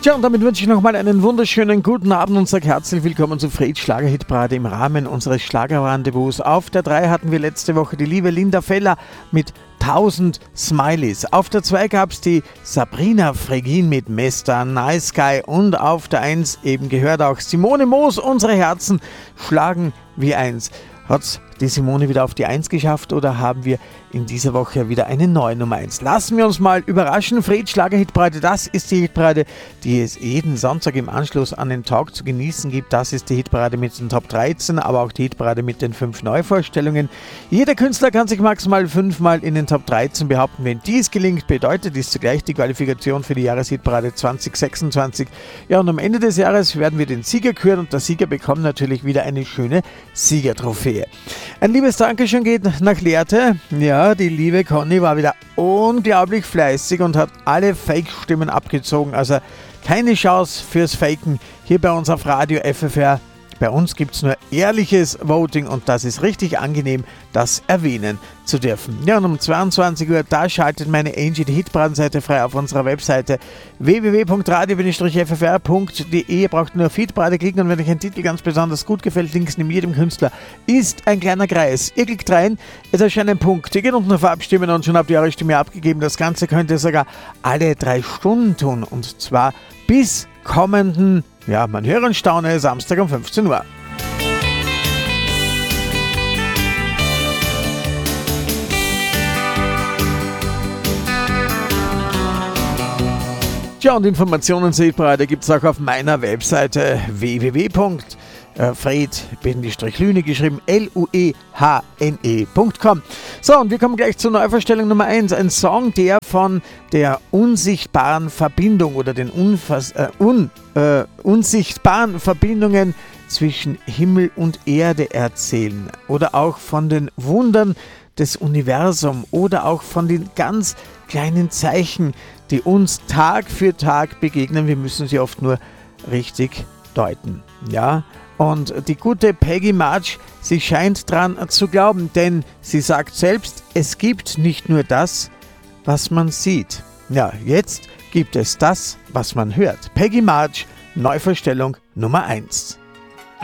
Tja, und damit wünsche ich nochmal einen wunderschönen guten Abend und sage herzlich willkommen zu Freds Schlagerhitparade im Rahmen unseres Schlagerrendezvous. Auf der 3 hatten wir letzte Woche die liebe Linda Feller mit 1000 Smileys. Auf der 2 gab es die Sabrina Fregin mit Mr. Nice Guy und auf der 1 eben gehört auch Simone Moos. Unsere Herzen schlagen wie eins. Hat's die Simone wieder auf die 1 geschafft oder haben wir in dieser Woche wieder eine neue Nummer 1? Lassen wir uns mal überraschen. Freds Schlagerhitparade, das ist die Hitparade, die es jeden Sonntag im Anschluss an den Tag zu genießen gibt. Das ist die Hitparade mit den Top 13, aber auch die Hitparade mit den 5 Neuvorstellungen. Jeder Künstler kann sich maximal 5-mal in den Top 13 behaupten. Wenn dies gelingt, bedeutet dies zugleich die Qualifikation für die Jahreshitparade 2026. Ja, und am Ende des Jahres werden wir den Sieger küren und der Sieger bekommt natürlich wieder eine schöne Siegertrophäe. Ein liebes Dankeschön geht nach Lehrte. Ja, die liebe Conny war wieder unglaublich fleißig und hat alle Fake-Stimmen abgezogen. Also keine Chance fürs Faken hier bei uns auf Radio FFR. Bei uns gibt es nur ehrliches Voting und das ist richtig angenehm, das erwähnen zu dürfen. Ja, und um 22 Uhr, da schaltet meine Angie die Hitparadenseite frei auf unserer Webseite www.radio-ffr.de. Ihr braucht nur auf Hitparade klicken und wenn euch ein Titel ganz besonders gut gefällt, links neben jedem Künstler ist ein kleiner Kreis. Ihr klickt rein, es erscheint ein Punkt. Ihr geht unten auf Abstimmen und schon habt ihr eure Stimme abgegeben. Das Ganze könnt ihr sogar alle 3 Stunden tun und zwar bis kommenden, ja, man höre und staune, Samstag um 15 Uhr. Tja, und Informationen zur Hitparade gibt es auch auf meiner Webseite www.fred-lüne geschrieben luehne.com. So, und wir kommen gleich zur Neuvorstellung Nummer 1. Ein Song, der von der unsichtbaren Verbindung oder den unsichtbaren Verbindungen zwischen Himmel und Erde erzählen. Oder auch von den Wundern des Universums oder auch von den ganz kleinen Zeichen, die uns Tag für Tag begegnen. Wir müssen sie oft nur richtig deuten. Ja, und die gute Peggy March, sie scheint dran zu glauben, denn sie sagt selbst, es gibt nicht nur das, was man sieht. Ja, jetzt gibt es das, was man hört. Peggy March, Neuvorstellung Nummer 1.